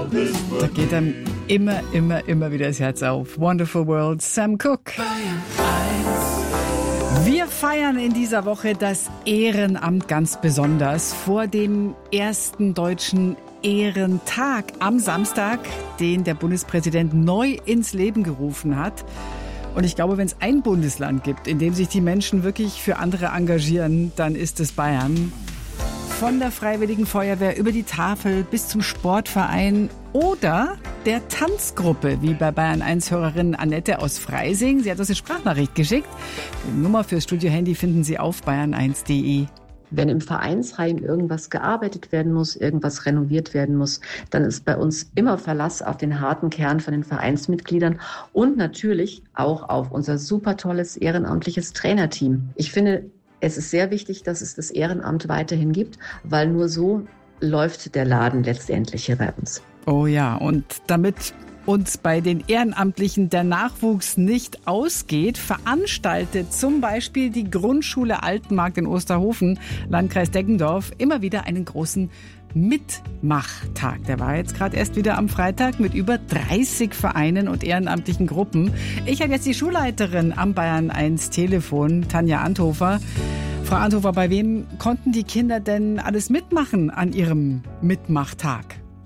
Da geht einem immer wieder das Herz auf. Wonderful World, Sam Cooke. Wir feiern in dieser Woche das Ehrenamt ganz besonders vor dem ersten deutschen Ehrentag am Samstag, den der Bundespräsident neu ins Leben gerufen hat. Und ich glaube, wenn es ein Bundesland gibt, in dem sich die Menschen wirklich für andere engagieren, dann ist es Bayern. Von der Freiwilligen Feuerwehr über die Tafel bis zum Sportverein oder der Tanzgruppe, wie bei Bayern 1-Hörerin Annette aus Freising. Sie hat uns eine Sprachnachricht geschickt. Die Nummer fürs Studio-Handy finden Sie auf bayern1.de. Wenn im Vereinsheim irgendwas gearbeitet werden muss, irgendwas renoviert werden muss, dann ist bei uns immer Verlass auf den harten Kern von den Vereinsmitgliedern und natürlich auch auf unser super tolles ehrenamtliches Trainerteam. Ich finde, es ist sehr wichtig, dass es das Ehrenamt weiterhin gibt, weil nur so läuft der Laden letztendlich hier bei uns. Oh ja, und damit uns bei den Ehrenamtlichen der Nachwuchs nicht ausgeht, veranstaltet zum Beispiel die Grundschule Altenmarkt in Osterhofen, Landkreis Deggendorf, immer wieder einen großen Mitmachtag. Der war jetzt gerade erst wieder am Freitag mit über 30 Vereinen und ehrenamtlichen Gruppen. Ich habe jetzt die Schulleiterin am Bayern 1 Telefon, Tanja Anthofer. Frau Anthofer, bei wem konnten die Kinder denn alles mitmachen an ihrem Mitmachtag?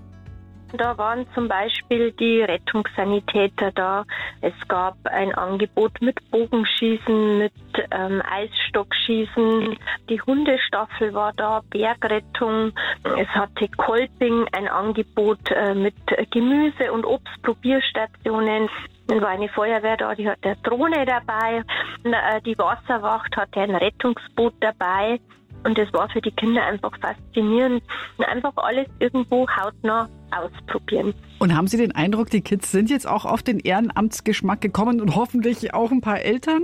Da waren zum Beispiel die Rettungssanitäter da. Es gab ein Angebot mit Bogenschießen, mit Eisstockschießen. Die Hundestaffel war da, Bergrettung. Es hatte Kolping ein Angebot mit Gemüse- und Obstprobierstationen. Dann war eine Feuerwehr da, die hatte eine Drohne dabei. Die Wasserwacht hatte ein Rettungsboot dabei. Und das war für die Kinder einfach faszinierend. Und einfach alles irgendwo hautnah ausprobieren. Und haben Sie den Eindruck, die Kids sind jetzt auch auf den Ehrenamtsgeschmack gekommen und hoffentlich auch ein paar Eltern?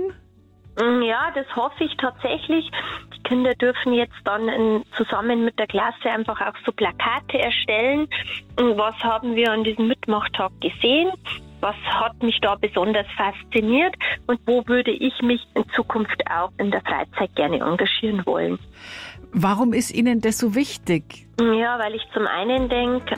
Ja, das hoffe ich tatsächlich. Die Kinder dürfen jetzt dann zusammen mit der Klasse einfach auch so Plakate erstellen. Und was haben wir an diesem Mitmachtag gesehen? Was hat mich da besonders fasziniert und wo würde ich mich in Zukunft auch in der Freizeit gerne engagieren wollen? Warum ist Ihnen das so wichtig? Ja, weil ich zum einen denke,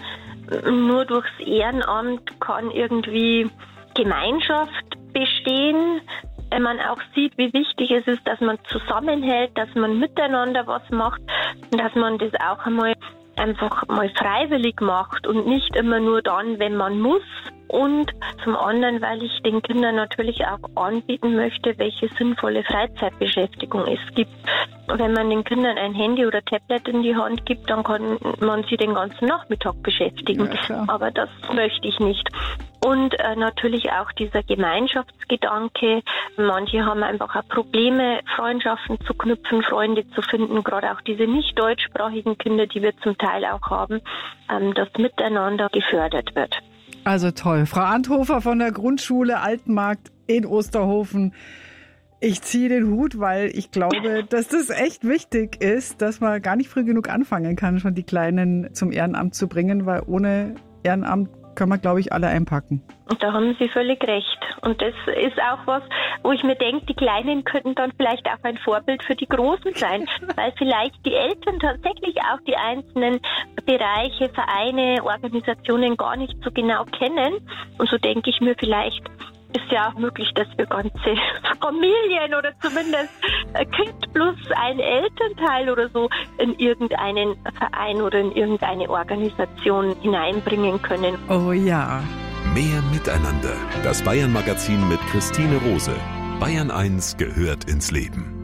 nur durchs Ehrenamt kann irgendwie Gemeinschaft bestehen. Wenn man auch sieht, wie wichtig es ist, dass man zusammenhält, dass man miteinander was macht und dass man das auch einfach mal freiwillig macht und nicht immer nur dann, wenn man muss. Und zum anderen, weil ich den Kindern natürlich auch anbieten möchte, welche sinnvolle Freizeitbeschäftigung es gibt. Wenn man den Kindern ein Handy oder Tablet in die Hand gibt, dann kann man sie den ganzen Nachmittag beschäftigen. Ja, aber das möchte ich nicht. Und natürlich auch dieser Gemeinschaftsgedanke. Manche haben einfach auch Probleme, Freundschaften zu knüpfen, Freunde zu finden. Gerade auch diese nicht deutschsprachigen Kinder, die wir zum Teil auch haben, dass miteinander gefördert wird. Also toll. Frau Anthofer von der Grundschule Altenmarkt in Osterhofen. Ich ziehe den Hut, weil ich glaube, dass das echt wichtig ist, dass man gar nicht früh genug anfangen kann, schon die Kleinen zum Ehrenamt zu bringen, weil ohne Ehrenamt können wir, glaube ich, alle einpacken. Und da haben Sie völlig recht. Und das ist auch was, wo ich mir denke, die Kleinen könnten dann vielleicht auch ein Vorbild für die Großen sein, weil vielleicht die Eltern tatsächlich auch die einzelnen Bereiche, Vereine, Organisationen gar nicht so genau kennen. Und so denke ich mir, vielleicht ist ja auch möglich, dass wir ganze Familien oder zumindest ein Kind plus ein Elternteil oder so in irgendeinen Verein oder in irgendeine Organisation hineinbringen können. Oh ja. Mehr Miteinander. Das Bayern-Magazin mit Christine Rose. Bayern 1 gehört ins Leben.